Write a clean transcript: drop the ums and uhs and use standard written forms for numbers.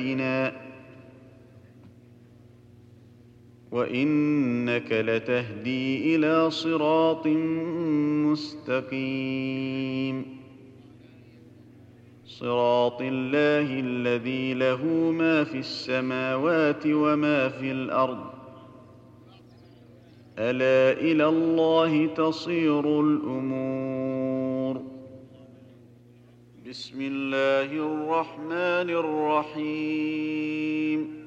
بآياتنا وإنك لتهدي إلى صراط مستقيم صراط الله الذي له ما في السماوات وما في الأرض ألا إلى الله تصير الأمور بسم الله الرحمن الرحيم